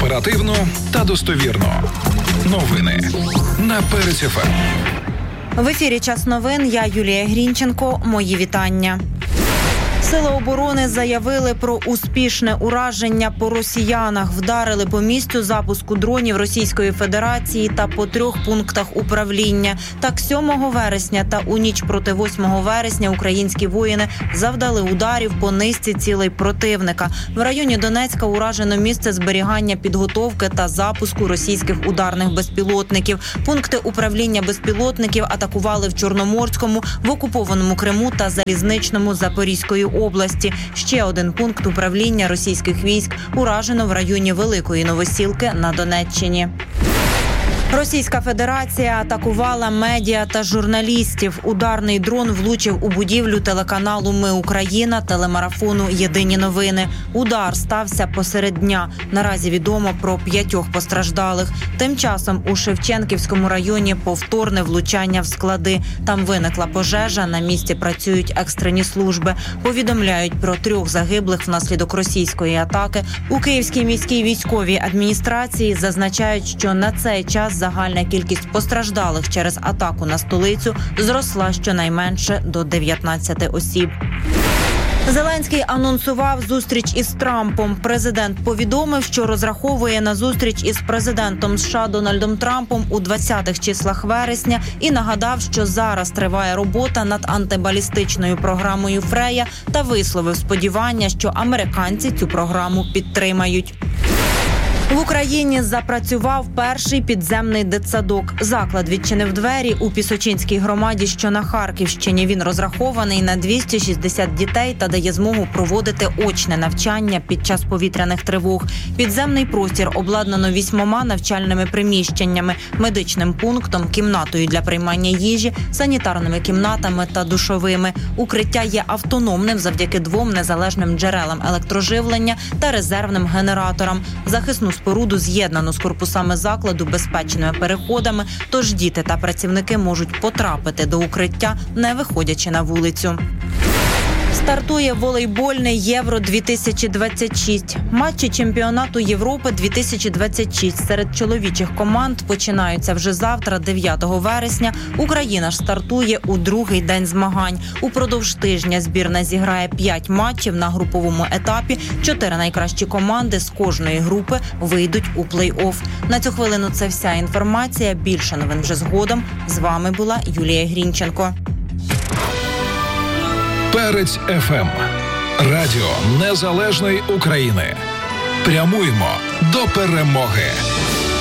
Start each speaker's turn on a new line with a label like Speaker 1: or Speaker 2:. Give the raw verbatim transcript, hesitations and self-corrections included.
Speaker 1: Оперативно та достовірно. Новини на Перець еф ем.
Speaker 2: В ефірі «Час новин». Я Юлія Грінченко. Мої вітання. Сили оборони заявили про успішне ураження по росіянах. Вдарили по місцю запуску дронів Російської Федерації та по трьох пунктах управління. Так, сьомого вересня та у ніч проти восьмого вересня українські воїни завдали ударів по низці цілей противника. В районі Донецька уражено місце зберігання, підготовки та запуску російських ударних безпілотників. Пункти управління безпілотників атакували в Чорноморському, в окупованому Криму та Залізничному Запорізької області. Ще один пункт управління російських військ уражено в районі Великої Новосілки на Донеччині. Російська Федерація атакувала медіа та журналістів. Ударний дрон влучив у будівлю телеканалу «Ми Україна», телемарафону «Єдині новини». Удар стався посеред дня. Наразі відомо про п'ятьох постраждалих. Тим часом у Шевченківському районі повторне влучання в склади. Там виникла пожежа, на місці працюють екстрені служби. Повідомляють про трьох загиблих внаслідок російської атаки. У Київській міській військовій адміністрації зазначають, що на цей час загальна кількість постраждалих через атаку на столицю зросла щонайменше до дев'ятнадцяти осіб. Зеленський анонсував зустріч із Трампом. Президент повідомив, що розраховує на зустріч із президентом США Дональдом Трампом у двадцятих числах вересня і нагадав, що зараз триває робота над антибалістичною програмою «Фрея» та висловив сподівання, що американці цю програму підтримають. В Україні запрацював перший підземний дитсадок. Заклад відчинив двері у Пісочинській громаді, що на Харківщині. Він розрахований на двісті шістдесят дітей та дає змогу проводити очне навчання під час повітряних тривог. Підземний простір обладнано вісьмома навчальними приміщеннями, медичним пунктом, кімнатою для приймання їжі, санітарними кімнатами та душовими. Укриття є автономним завдяки двом незалежним джерелам електроживлення та резервним генераторам. Захисну споруду з'єднано з корпусами закладу безпечними переходами, тож діти та працівники можуть потрапити до укриття, не виходячи на вулицю. Стартує волейбольне Євро-дві тисячі двадцять шість. Матчі чемпіонату Європи дві тисячі двадцять шість серед чоловічих команд починаються вже завтра, дев'ятого вересня. Україна ж стартує у другий день змагань. Упродовж тижня збірна зіграє п'ять матчів на груповому етапі. Чотири найкращі команди з кожної групи вийдуть у плей-офф. На цю хвилину це вся інформація. Більше новин вже згодом. З вами була Юлія Грінченко.
Speaker 1: Перець еф ем. Радіо Незалежної України. Прямуємо до перемоги.